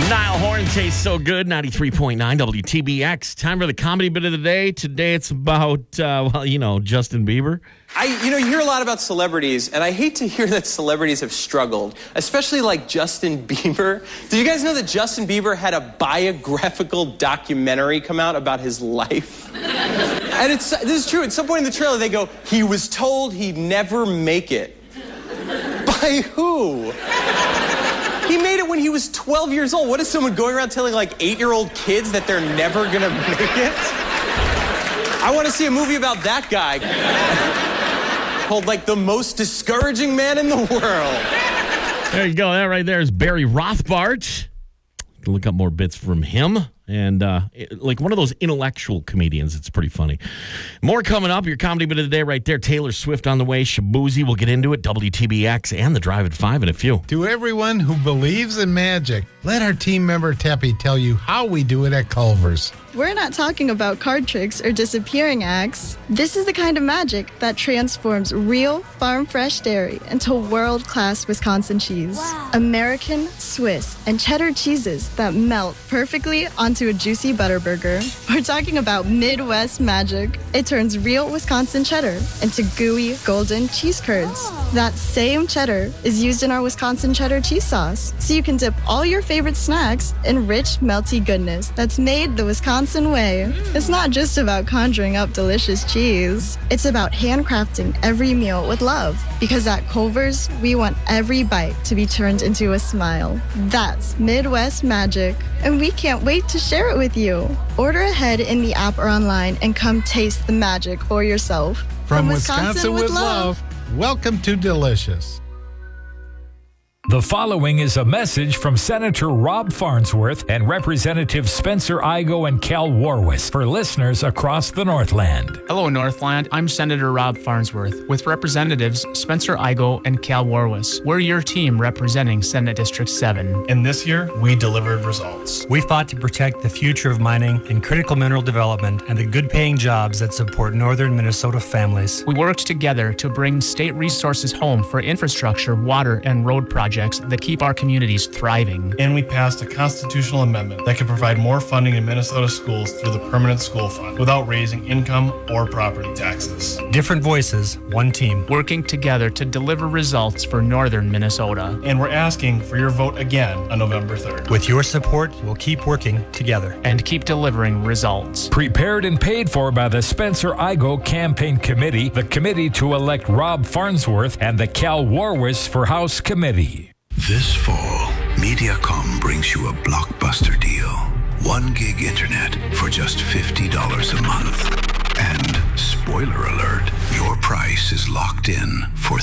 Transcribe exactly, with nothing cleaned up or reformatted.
Niall Horan tastes so good. ninety-three point nine W T B X. Time for the comedy bit of the day. Today it's about, uh, well, you know, Justin Bieber. I, you know, you hear a lot about celebrities, and I hate to hear that celebrities have struggled, especially like Justin Bieber. Did you guys know that Justin Bieber had a biographical documentary come out about his life? And it's this is true. At some point in the trailer, they go, he was told he'd never make it. By who? He made it when he was twelve years old. What is someone going around telling like eight-year-old kids that they're never gonna make it? I want to see a movie about that guy. Called like the most discouraging man in the world. There you go. That right there is Barry Rothbart. You can look up more bits from him. And uh, it, like one of those intellectual comedians. It's pretty funny. More coming up. Your comedy bit of the day right there. Taylor Swift on the way. Shabuzi. We'll get into it. W T B X and the Drive at five in a few. To everyone who believes in magic, let our team member Teppy tell you how we do it at Culver's. We're not talking about card tricks or disappearing acts. This is the kind of magic that transforms real farm-fresh dairy into world-class Wisconsin cheese. Wow. American, Swiss, and cheddar cheeses that melt perfectly onto a juicy butter burger. We're talking about Midwest magic. It turns real Wisconsin cheddar into gooey, golden cheese curds. Oh. That same cheddar is used in our Wisconsin cheddar cheese sauce, so you can dip all your favorite snacks in rich, melty goodness that's made the Wisconsin way. It's not just about conjuring up delicious cheese. It's about handcrafting every meal with love. Because at Culver's, we want every bite to be turned into a smile. That's Midwest magic. And we can't wait to share it with you. Order ahead in the app or online and come taste the magic for yourself. From, From Wisconsin, Wisconsin with, with love, love, welcome to Delicious. The following is a message from Senator Rob Farnsworth and Representatives Spencer Igoe and Cal Warwis for listeners across the Northland. Hello, Northland. I'm Senator Rob Farnsworth with Representatives Spencer Igoe and Cal Warwis. We're your team representing Senate District seven. And this year, we delivered results. We fought to protect the future of mining and critical mineral development and the good-paying jobs that support northern Minnesota families. We worked together to bring state resources home for infrastructure, water, and road projects that keep our communities thriving. And we passed a constitutional amendment that can provide more funding in Minnesota schools through the Permanent School Fund without raising income or property taxes. Different voices, one team. Working together to deliver results for northern Minnesota. And we're asking for your vote again on November third. With your support, we'll keep working together. And keep delivering results. Prepared and paid for by the Spencer Igoe Campaign Committee, the committee to elect Rob Farnsworth, and the Cal Warwis for House Committee. This fall, Mediacom brings you a blockbuster deal. One gig internet for just fifty dollars a month. And spoiler alert, your price is locked in for